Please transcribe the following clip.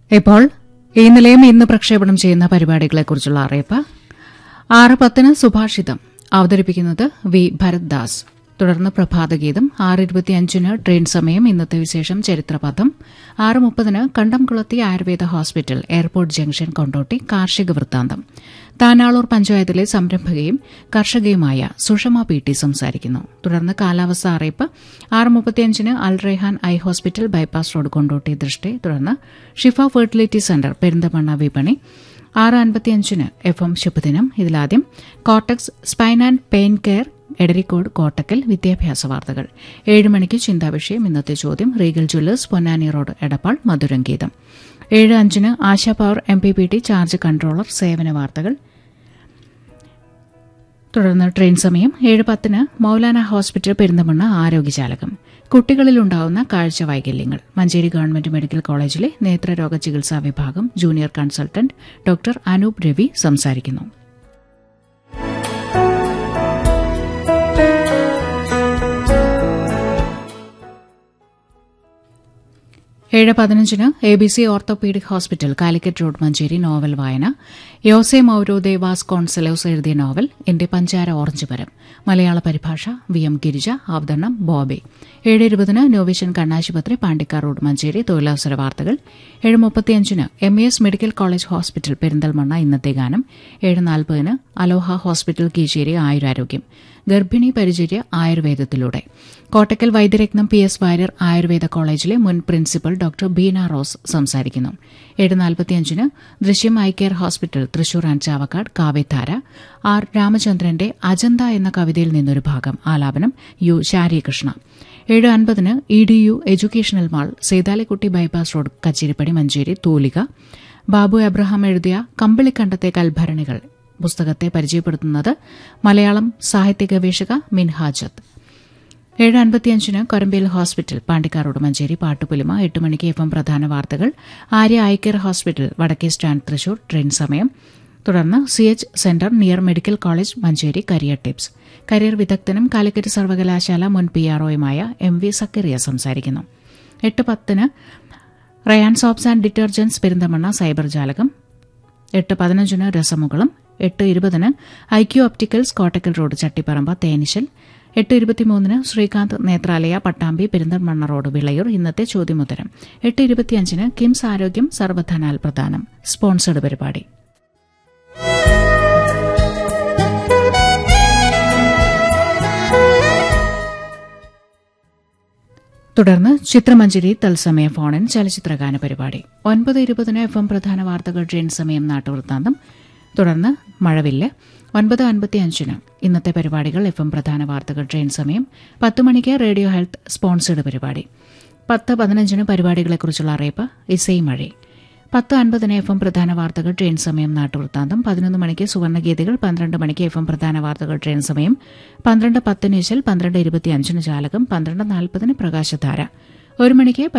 ഇപ്പോൾ ഈ നിലയം ഇന്ന് പ്രക്ഷേപണം ചെയ്യുന്ന പരിപാടികളെക്കുറിച്ചുള്ള അറിയിപ്പ്. 6:10 സുഭാഷിതം അവതരിപ്പിക്കുന്നത് വി ഭരത്ദാസ്. തുടർന്ന് പ്രഭാതഗീതം. 6:25 ട്രെയിൻ സമയം. ഇന്നത്തെ വിശേഷം ചരിത്രപഥം. 6:30 കണ്ടംകുളത്തി Ayurveda hospital, airport junction, Kondotty കാർഷിക വൃത്താന്തം. താനാളൂർ പഞ്ചായത്തിലെ സംരംഭകയും കർഷകയുമായ സുഷമ പി ടി സംസാരിക്കുന്നു. തുടർന്ന് കാലാവസ്ഥ അറിയിപ്പ്. 6:35 അൽ Rehan eye hospital, bypass road, Kondotty ദൃഷ്ടി. തുടർന്ന് ഷിഫ ഫെർട്ടിലിറ്റി സെന്റർ, പെരിന്തമണ്ണ വിപണി. 6:55 FM ശുഭദിനം. ഇതിലാദ്യം cortex spine and pain care, Edarikode, Kottakkal വിദ്യാഭ്യാസ വാർത്തകൾ. 7 മണിക്ക് ചിന്താവിഷയം. ഇന്നത്തെ ചോദ്യം Regal Jewellers, Ponnani road, Edappal. മധുരംഗീതം. 7:05 ASHA power MPPT charge controller, സേവന വാർത്തകൾ. തുടർന്ന് ട്രെയിൻ സമയം. 7:10 മൌലാന ഹോസ്പിറ്റൽ, പെരിന്തമണ്ണ ആരോഗ്യജാലകം. കുട്ടികളിലുണ്ടാവുന്ന കാഴ്ച വൈകല്യങ്ങൾ. മഞ്ചേരി ഗവൺമെന്റ് മെഡിക്കൽ കോളേജിലെ നേത്രരോഗ ചികിത്സാ വിഭാഗം junior consultant doctor Anoop Ravi സംസാരിക്കുന്നു. 7:15 ABC orthopaedic hospital, Calicut road, Manjeri. Novel വായന. യോസെ മൌരോ ദെ വാസ്കോൺസെലോസ് എഴുതിയ നോവൽ എന്റെ പഞ്ചാര ഓറഞ്ച് മരം. മലയാള പരിഭാഷ VM ഗിരിജ. അവതരണം ബോബെ. 7:20 നോവിഷൻ കണ്ണാശുപത്രി, പാണ്ടിക്കാർ റോഡ്, മഞ്ചേരി. തൊഴിലവസര വാർത്തകൾ. 7:35 MES medical college hospital, Perinthalmanna. ഇന്നത്തെ ഗാനം. 7:40 അലോഹ ഹോസ്പിറ്റൽ, കീശേരി. ആയുരാരോഗ്യം. ഗർഭിണി പരിചര്യ ആയുർവേദത്തിലൂടെ. കോട്ടക്കൽ വൈദ്യരത്നം PS വാര്യർ ആയുർവേദ കോളേജിലെ മുൻ പ്രിൻസിപ്പൽ ഡോക്ടർ ബീന റോസ് സംസാരിക്കുന്നു. 7:45 ദൃശ്യം eye care hospital, Thrissur and Chavakkad. കാവ്യധാര. R രാമചന്ദ്രന്റെ അജന്ത എന്ന കവിതയിൽ നിന്നൊരു ഭാഗം. ആലാപനം U ശാരികൃഷ്ണ. 7:50 EDU educational mall, Sethalikutty bypass road, Kacheripadi, Manjeri. തൂലിക. ബാബു എബ്രഹാം എഴുതിയ കമ്പിളിക്കണ്ടത്തെ കൽഭരണികൾ പുസ്തകത്തെ പരിചയപ്പെടുത്തുന്നത് മലയാളം സാഹിത്യ ഗവേഷക മിൻഹാജത്ത്. 7:55 കൊരമ്പേൽ ഹോസ്പിറ്റൽ, പാണ്ടിക്കാറോട്, മഞ്ചേരി. പാട്ടുപുലിമ. 8 മണിക്ക് FM പ്രധാന വാർത്തകൾ. ആര്യ ഐ കെയർ ഹോസ്പിറ്റൽ, വടക്കേ സ്റ്റാൻഡ്, തൃശൂർ. ട്രെയിൻ സമയം. തുടർന്ന് CH centre near medical college, Manjeri. Career tips. Career വിദഗ്ധനും Calicut സർവകലാശാല മുൻ PROയുമായ MV സക്കറിയ സംസാരിക്കുന്നു. 8:10 Ryan soaps and detergents, Perinthalmanna. Cyber ജാലകം. 8:15 രസമുകുളം. 8:20 IQ opticals, Kottakkal road, Chattiparamba. തേനിശൽ. 8:23 Srikanth Nethralaya, Pattambi, Perinthalmanna road, Vilayur. ഇന്നത്തെ ചോദ്യമുത്തരം. 8:25 കിംസ് ആരോഗ്യം സർവധനാൽ പ്രധാനം, സ്പോൺസർഡ് പരിപാടി. തുടർന്ന് ചിത്രമഞ്ജരി തത്സമയ ഫോണിൻ ചലച്ചിത്രഗാന പരിപാടി. 9:20 FM പ്രധാന വാർത്തകൾ, ട്രെയിൻ സമയം, നാട്ടുവൃത്താന്തം. തുടർന്ന് മഴവില്ല്. 9:55 ഇന്നത്തെ പരിപാടികൾ, FM പ്രധാന വാർത്തകൾ, ട്രെയിൻ സമയം. 10 മണിക്ക് റേഡിയോ ഹെൽത്ത് സ്പോൺസേഡ് പരിപാടി. 10:15 പരിപാടികളെക്കുറിച്ചുള്ള അറിയിപ്പ്. ഇസൈ മഴ. 10:50 FM പ്രധാന വാർത്തകൾ, ട്രെയിൻ സമയം, നാട്ടുവൃത്താന്തം. 11 മണിക്ക് സുവർണഗീതികൾ. 12 മണിക്ക് FM പ്രധാന വാർത്തകൾ, ട്രെയിൻ സമയം. 12:10 ഇശൽ. 12:25 ജാലകം. 12:40 പ്രകാശധാര. 1 മണിക്ക്